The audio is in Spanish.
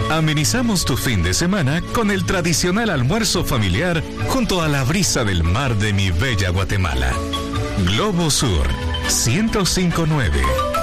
Amenizamos tu fin de semana con el tradicional almuerzo familiar junto a la brisa del mar de mi bella Guatemala. Globo Sur 1059.